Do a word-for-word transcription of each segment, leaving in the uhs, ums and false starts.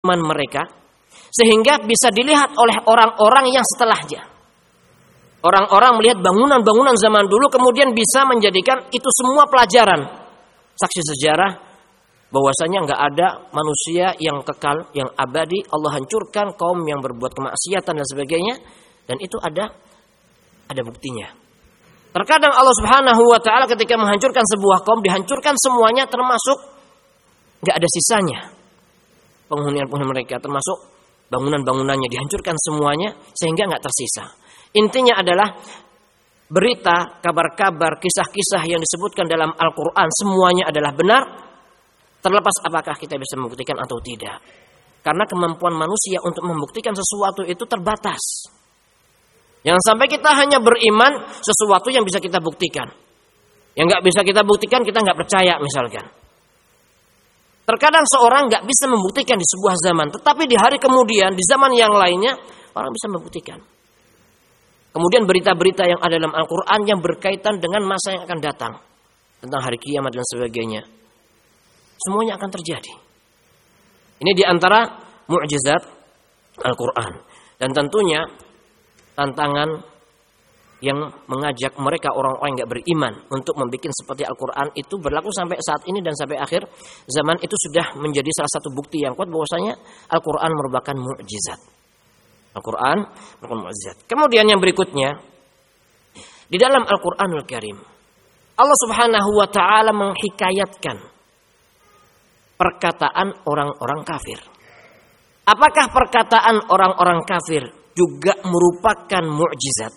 iman mereka sehingga bisa dilihat oleh orang-orang yang setelahnya. Orang-orang melihat bangunan-bangunan zaman dulu kemudian bisa menjadikan itu semua pelajaran, saksi sejarah bahwasanya enggak ada manusia yang kekal, yang abadi. Allah hancurkan kaum yang berbuat kemaksiatan dan sebagainya, dan itu ada ada buktinya. Terkadang Allah Subhanahu wa taala ketika menghancurkan sebuah kaum dihancurkan semuanya termasuk enggak ada sisanya. Penghunian-penghunian mereka termasuk bangunan-bangunannya dihancurkan semuanya sehingga enggak tersisa. Intinya adalah berita, kabar-kabar, kisah-kisah yang disebutkan dalam Al-Qur'an semuanya adalah benar, terlepas apakah kita bisa membuktikan atau tidak. Karena kemampuan manusia untuk membuktikan sesuatu itu terbatas. Jangan sampai kita hanya beriman sesuatu yang bisa kita buktikan. Yang enggak bisa kita buktikan kita enggak percaya misalkan. Terkadang seorang enggak bisa membuktikan di sebuah zaman, tetapi di hari kemudian, di zaman yang lainnya orang bisa membuktikan. Kemudian berita-berita yang ada dalam Al-Quran yang berkaitan dengan masa yang akan datang, tentang hari kiamat dan sebagainya, semuanya akan terjadi. Ini diantara mukjizat Al-Quran. Dan tentunya tantangan yang mengajak mereka orang-orang yang enggak beriman untuk membuat seperti Al-Quran itu berlaku sampai saat ini dan sampai akhir zaman. Itu sudah menjadi salah satu bukti yang kuat bahwasanya Al-Quran merupakan mukjizat. Al-Quran merupakan mukjizat. Kemudian yang berikutnya, di dalam Al-Quranul Karim Allah Subhanahu wa taala menghikayatkan perkataan orang-orang kafir. Apakah perkataan orang-orang kafir juga merupakan mukjizat?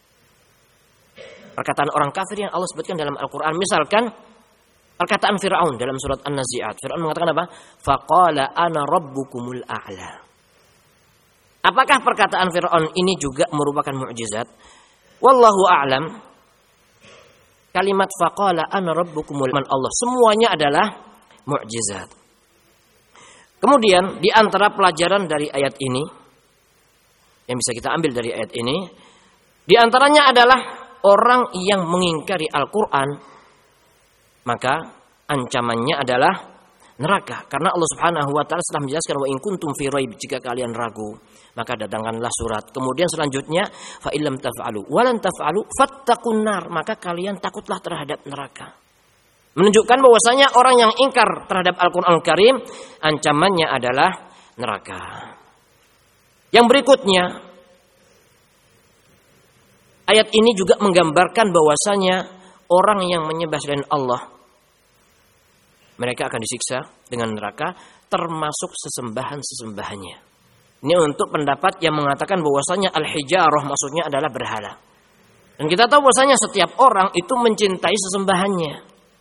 Perkataan orang kafir yang Allah sebutkan dalam Al-Quran, misalkan perkataan Fir'aun dalam surat An-Nazi'at. Fir'aun mengatakan apa? Faqala ana rabbukumul a'la. Apakah perkataan Fir'aun ini juga merupakan mukjizat? Wallahu a'lam. Kalimat faqala ana rabbukumul man Allah semuanya adalah mukjizat. Kemudian di antara pelajaran dari ayat ini yang bisa kita ambil dari ayat ini, di antaranya adalah orang yang mengingkari Al-Quran, maka ancamannya adalah neraka. Karena Allah Subhanahu wa taala sudah menjelaskan wa in kuntum fi raib, jika kalian ragu maka datangkanlah surat. Kemudian selanjutnya fa illam taf'alu wa lan taf'alu fattaqun nar, maka kalian takutlah terhadap neraka. Menunjukkan bahwasanya orang yang ingkar terhadap Al-Qur'anul Karim ancamannya adalah neraka. Yang berikutnya, ayat ini juga menggambarkan bahwasanya orang yang menyembah selain Allah mereka akan disiksa dengan neraka, termasuk sesembahan-sesembahannya. Ini untuk pendapat yang mengatakan bahwasanya al-hijarah maksudnya adalah berhala. Dan kita tahu bahwasanya setiap orang itu mencintai sesembahannya.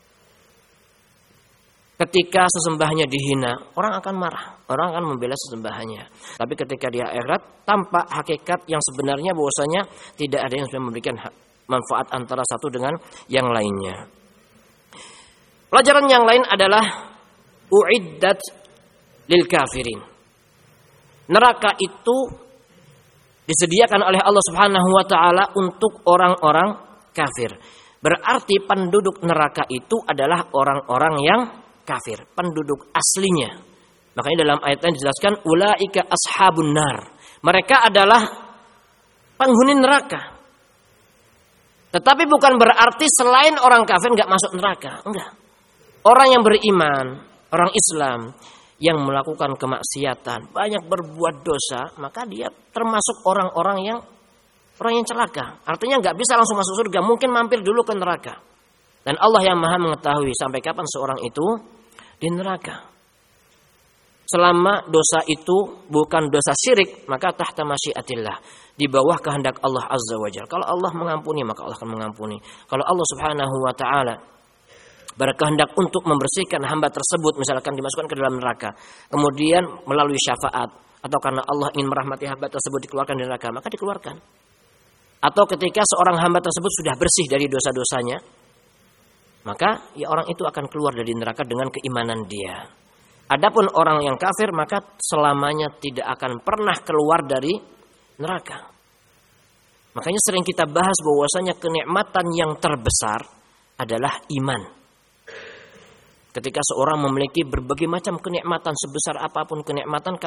Ketika sesembahannya dihina, orang akan marah, orang akan membela sesembahannya. Tapi ketika di akhirat tampak hakikat yang sebenarnya bahwasanya tidak ada yang bisa memberikan manfaat antara satu dengan yang lainnya. Pelajaran yang lain adalah uiddat lil kafirin. Neraka itu disediakan oleh Allah Subhanahu wa taala untuk orang-orang kafir. Berarti penduduk neraka itu adalah orang-orang yang kafir, penduduk aslinya. Makanya dalam ayat ini dijelaskan ulaika ashabun nar. Mereka adalah penghuni neraka. Tetapi bukan berarti selain orang kafir enggak masuk neraka, enggak. Orang yang beriman, orang Islam yang melakukan kemaksiatan, banyak berbuat dosa, maka dia termasuk orang-orang yang orang yang celaka. Artinya enggak bisa langsung masuk surga, mungkin mampir dulu ke neraka. Dan Allah yang Maha mengetahui sampai kapan seorang itu di neraka. Selama dosa itu bukan dosa syirik, maka tahta masyiatillah, di bawah kehendak Allah Azza wa Jalla. Kalau Allah mengampuni, maka Allah akan mengampuni. Kalau Allah Subhanahu wa taala berkehendak untuk membersihkan hamba tersebut, misalkan dimasukkan ke dalam neraka, kemudian melalui syafaat, atau karena Allah ingin merahmati hamba tersebut dikeluarkan dari neraka, maka dikeluarkan. Atau ketika seorang hamba tersebut sudah bersih dari dosa-dosanya, maka ya orang itu akan keluar dari neraka dengan keimanan dia. Adapun orang yang kafir, maka selamanya tidak akan pernah keluar dari neraka. Makanya sering kita bahas bahwasanya kenikmatan yang terbesar adalah iman. Ketika seorang memiliki berbagai macam kenikmatan, sebesar apapun kenikmatan,